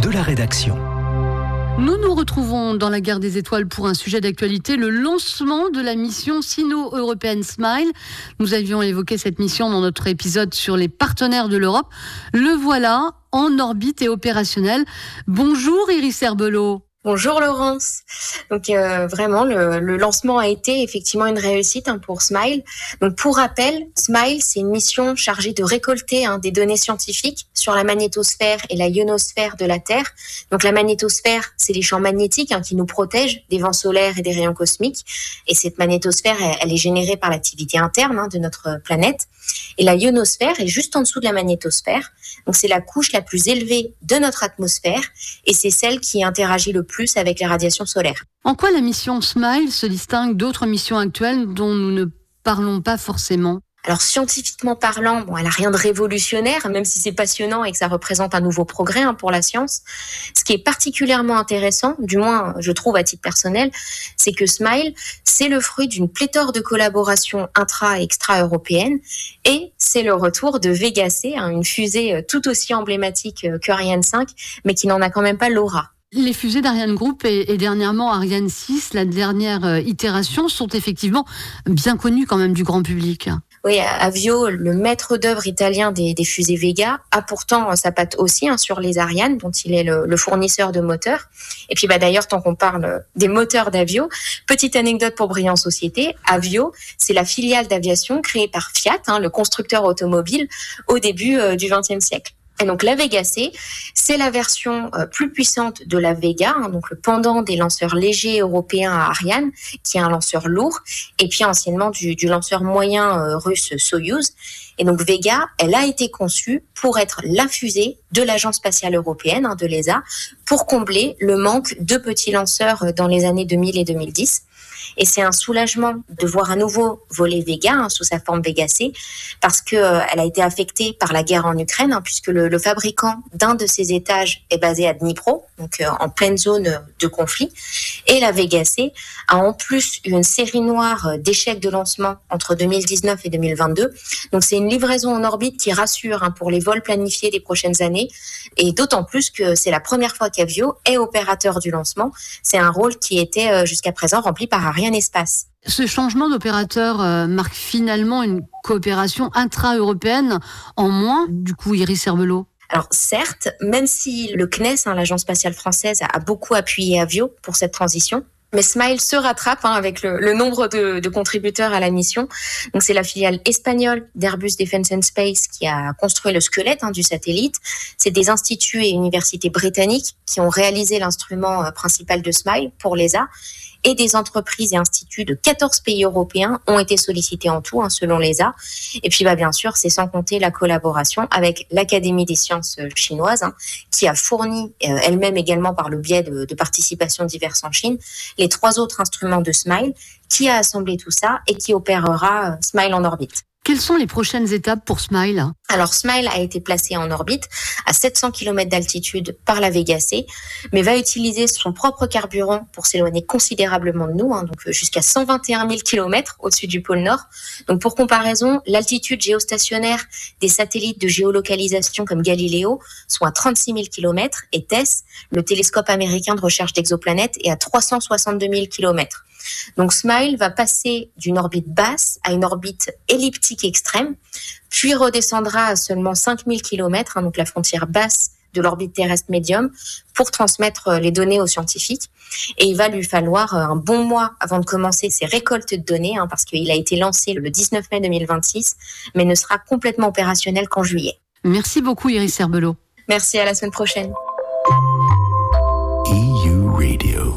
de la rédaction. Nous nous retrouvons dans la Guerre des Étoiles pour un sujet d'actualité, le lancement de la mission sino-européenne SMILE. Nous avions évoqué cette mission dans notre épisode sur les partenaires de l'Europe. Le voilà en orbite et opérationnel. Bonjour Iris Herbelot. Bonjour Laurence. Donc vraiment le lancement a été effectivement une réussite pour SMILE. Donc pour rappel, SMILE c'est une mission chargée de récolter des données scientifiques sur la magnétosphère et la ionosphère de la Terre. Donc la magnétosphère, c'est les champs magnétiques qui nous protègent des vents solaires et des rayons cosmiques. Et cette magnétosphère, elle est générée par l'activité interne de notre planète. Et la ionosphère est juste en dessous de la magnétosphère. Donc c'est la couche la plus élevée de notre atmosphère et c'est celle qui interagit le plus avec les radiations solaires. En quoi la mission SMILE se distingue d'autres missions actuelles dont nous ne parlons pas forcément ? Alors scientifiquement parlant, elle n'a rien de révolutionnaire, même si c'est passionnant et que ça représente un nouveau progrès pour la science. Ce qui est particulièrement intéressant, du moins je trouve à titre personnel, c'est que SMILE, c'est le fruit d'une pléthore de collaborations intra- et extra-européennes et c'est le retour de Vega C, une fusée tout aussi emblématique qu'Ariane 5, mais qui n'en a quand même pas l'aura. Les fusées d'Ariane Group et dernièrement Ariane 6, la dernière itération, sont effectivement bien connues quand même du grand public. Oui, Avio, le maître d'œuvre italien des fusées Vega, a pourtant sa patte aussi sur les Ariane, dont il est le fournisseur de moteurs. Et puis d'ailleurs, tant qu'on parle des moteurs d'Avio, petite anecdote pour Brillant Société, Avio, c'est la filiale d'aviation créée par Fiat, le constructeur automobile, au début du XXe siècle. Et donc la Vega C, c'est la version plus puissante de la Vega, donc le pendant des lanceurs légers européens à Ariane, qui est un lanceur lourd, et puis anciennement du lanceur moyen russe Soyouz. Et donc Vega, elle a été conçue pour être la fusée de l'Agence spatiale européenne, de l'ESA, pour combler le manque de petits lanceurs dans les années 2000 et 2010. Et c'est un soulagement de voir à nouveau voler Vega sous sa forme Vega C, parce que elle a été affectée par la guerre en Ukraine, puisque le fabricant d'un de ses étages est basé à Dnipro, donc en pleine zone de conflit. Et la Vega C a en plus eu une série noire d'échecs de lancement entre 2019 et 2022. Donc c'est une livraison en orbite qui rassure pour les vols planifiés des prochaines années, et d'autant plus que c'est la première fois qu'Avio est opérateur du lancement. C'est un rôle qui était jusqu'à présent rempli par Ariane Espace. Ce changement d'opérateur marque finalement une coopération intra-européenne en moins, du coup, Iris Herbelot. Alors certes, même si le CNES, l'Agence spatiale française, a beaucoup appuyé Avio pour cette transition, mais SMILE se rattrape avec le nombre de contributeurs à la mission. Donc c'est la filiale espagnole d'Airbus Defence and Space qui a construit le squelette du satellite. C'est des instituts et universités britanniques qui ont réalisé l'instrument principal de SMILE pour l'ESA. Et des entreprises et instituts de 14 pays européens ont été sollicités en tout, selon l'ESA. Et puis, bien sûr, c'est sans compter la collaboration avec l'Académie des sciences chinoise, qui a fourni elle-même également par le biais de participations diverses en Chine, les 3 autres instruments de SMILE, qui a assemblé tout ça et qui opérera SMILE en orbite. Quelles sont les prochaines étapes pour SMILE ? Alors SMILE a été placé en orbite à 700 km d'altitude par la Vega C, mais va utiliser son propre carburant pour s'éloigner considérablement de nous, donc jusqu'à 121 000 km au-dessus du pôle Nord. Donc pour comparaison, l'altitude géostationnaire des satellites de géolocalisation comme Galileo sont à 36 000 km et TESS, le télescope américain de recherche d'exoplanètes, est à 362 000 km. Donc SMILE va passer d'une orbite basse à une orbite elliptique extrême, puis redescendra à seulement 5000 km, donc la frontière basse de l'orbite terrestre médium, pour transmettre les données aux scientifiques. Et il va lui falloir un bon mois avant de commencer ses récoltes de données, parce qu'il a été lancé le 19 mai 2026, mais ne sera complètement opérationnel qu'en juillet. Merci beaucoup Iris Herbelot. Merci, à la semaine prochaine. EU Radio.